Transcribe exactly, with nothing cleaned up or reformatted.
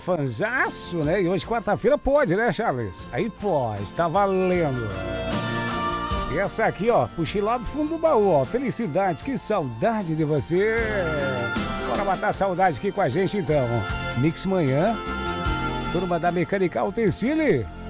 fanzaço, né? E hoje, quarta-feira, pode, né, Charles? Aí pode, tá valendo. E essa aqui, ó, puxei lá do fundo do baú, ó. Felicidade, que saudade de você. Bora matar a saudade aqui com a gente, então. Mix Manhã, turma da Mecânica Utensile.